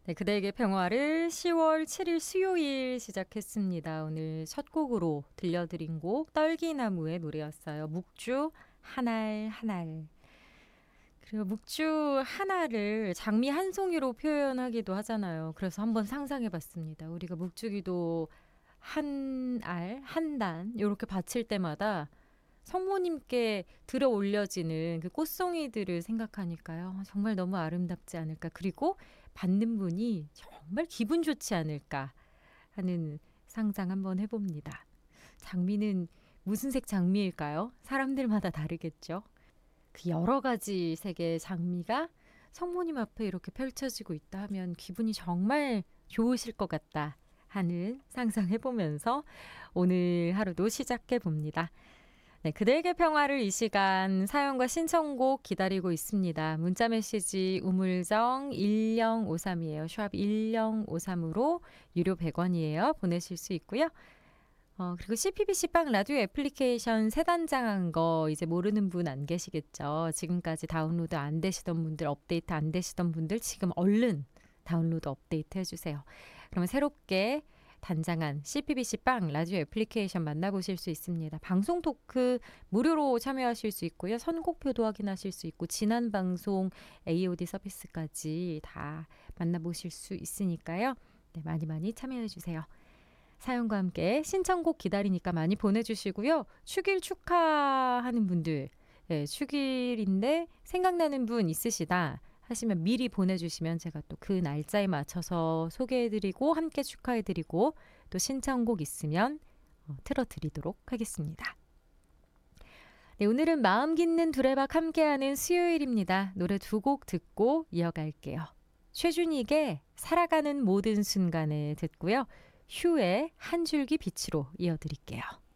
네, 그대에게 평화를 10월 7일 수요일 시작했습니다. 오늘 첫 곡으로 들려드린 곡 떨기나무의 노래였어요. 묵주 한알 한알. 그리고 묵주 하나를 장미 한 송이로 표현하기도 하잖아요. 그래서 한번 상상해 봤습니다. 우리가 묵주기도 한 알, 한 단 이렇게 바칠 때마다 성모님께 들어 올려지는 그 꽃송이들을 생각하니까요. 정말 너무 아름답지 않을까. 그리고 받는 분이 정말 기분 좋지 않을까 하는 상상 한번 해봅니다. 장미는 무슨 색 장미일까요? 사람들마다 다르겠죠. 그 여러 가지 색의 장미가 성모님 앞에 이렇게 펼쳐지고 있다 하면 기분이 정말 좋으실 것 같다 하는 상상해보면서 오늘 하루도 시작해 봅니다. 네, 그대에게 평화를 이 시간 사연과 신청곡 기다리고 있습니다. 문자 메시지 우물정 1053이에요. 샵 1053으로 유료 100원이에요. 보내실 수 있고요. 그리고 CPBC빵 라디오 애플리케이션 새 단장한 거 이제 모르는 분 안 계시겠죠. 지금까지 다운로드 안 되시던 분들, 업데이트 안 되시던 분들 지금 얼른 다운로드 업데이트 해주세요. 그러면 새롭게 단장한 CPBC빵 라디오 애플리케이션 만나보실 수 있습니다. 방송 토크 무료로 참여하실 수 있고요. 선곡표도 확인하실 수 있고 지난 방송 AOD 서비스까지 다 만나보실 수 있으니까요. 네, 많이 많이 참여해주세요. 사연과 함께 신청곡 기다리니까 많이 보내주시고요. 축일 축하하는 분들, 네, 축일인데 생각나는 분 있으시다 하시면 미리 보내주시면 제가 또 그 날짜에 맞춰서 소개해드리고 함께 축하해드리고 또 신청곡 있으면 틀어드리도록 하겠습니다. 네, 오늘은 마음 깊는 두레박 함께하는 수요일입니다. 노래 두 곡 듣고 이어갈게요. 최준익의 살아가는 모든 순간에 듣고요. 휴의 한 줄기 빛으로 이어드릴게요.